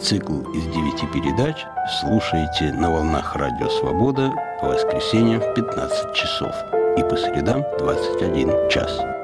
цикл из 9 передач слушайте на волнах Радио Свобода по воскресеньям в 15 часов и по средам в 21 час.